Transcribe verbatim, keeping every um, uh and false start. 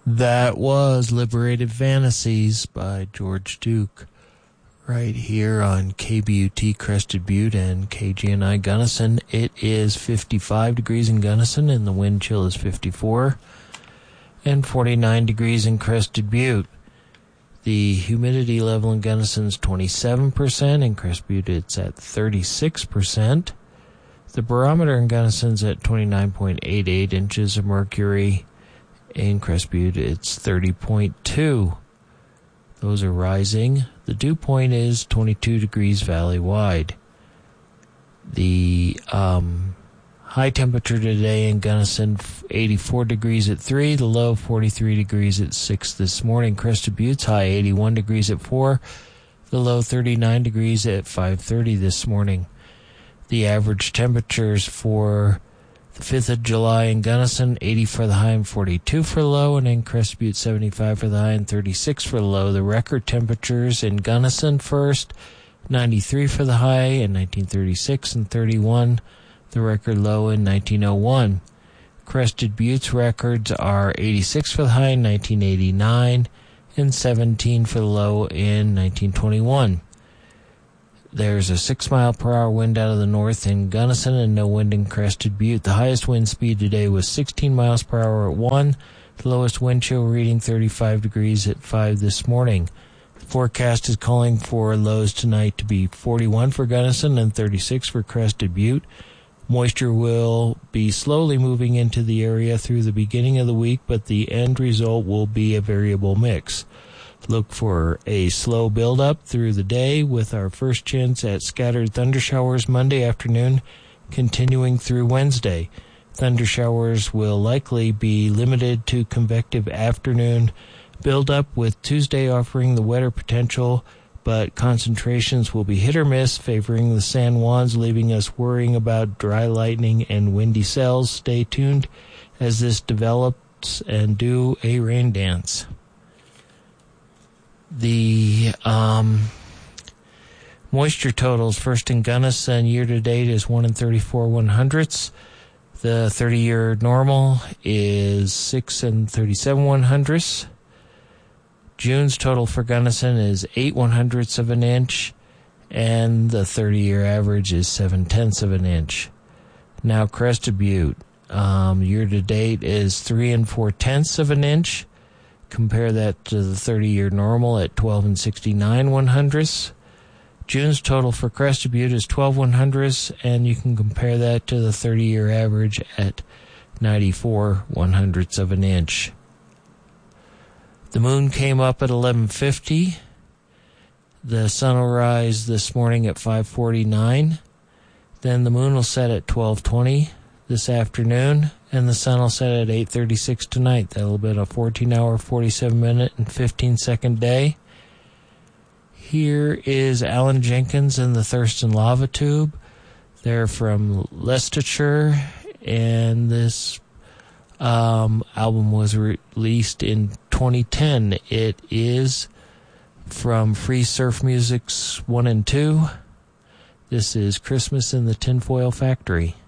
That was Liberated Fantasies by George Duke, right here on K B U T Crested Butte and K G N I Gunnison. It is fifty-five degrees in Gunnison and the wind chill is fifty-four, and forty-nine degrees in Crested Butte. The humidity level in Gunnison is twenty-seven percent, in Crested Butte it's at thirty-six percent. The barometer in Gunnison is at twenty-nine point eight eight inches of mercury. In Crested Butte, it's thirty point two. Those are rising. The dew point is twenty-two degrees valley-wide. The um, high temperature today in Gunnison, eighty-four degrees at three. The low, forty-three degrees at six this morning. Crested Butte's high, eighty-one degrees at four. The low, thirty-nine degrees at five thirty this morning. The average temperatures for the fifth of July in Gunnison, eighty for the high and forty-two for the low, and in Crested Butte, seventy-five for the high and thirty-six for the low. The record temperatures in Gunnison first, ninety-three for the high in nineteen thirty-six and thirty-one, the record low in nineteen oh one. Crested Butte's records are eighty-six for the high in nineteen eighty-nine and seventeen for the low in nineteen twenty-one. There's a six mile per hour wind out of the north in Gunnison and no wind in Crested Butte. The highest wind speed today was sixteen miles per hour at one. The lowest wind chill reading thirty-five degrees at five this morning. The forecast is calling for lows tonight to be forty-one for Gunnison and thirty-six for Crested Butte. Moisture will be slowly moving into the area through the beginning of the week, but the end result will be a variable mix. Look for a slow build-up through the day with our first chance at scattered thundershowers Monday afternoon, continuing through Wednesday. Thundershowers will likely be limited to convective afternoon build-up, with Tuesday offering the wetter potential, but concentrations will be hit or miss, favoring the San Juans, leaving us worrying about dry lightning and windy cells. Stay tuned as this develops and do a rain dance. The um, moisture totals first in Gunnison year-to-date is one and thirty-four one-hundredths. The thirty-year normal is six and thirty-seven one-hundredths. June's total for Gunnison is eight one-hundredths of an inch, and the thirty-year average is seven-tenths of an inch. Now Crested Butte, um, year-to-date is three and four-tenths of an inch. Compare that to the thirty-year normal at twelve and sixty-nine one-hundredths. June's total for Crested Butte is twelve one-hundredths, and you can compare that to the thirty-year average at ninety-four one-hundredths of an inch. The moon came up at eleven fifty. The sun will rise this morning at five forty-nine. Then the moon will set at twelve twenty this afternoon, and the sun will set at eight thirty-six tonight. That'll be a fourteen hour, forty-seven minute, and fifteen second day. Here is Alan Jenkins and the Thurston Lava Tube. They're from Leicestershire, and this um, album was re- released in twenty ten. It is from Free Surf Music's one and two. This is Christmas in the Tinfoil Factory.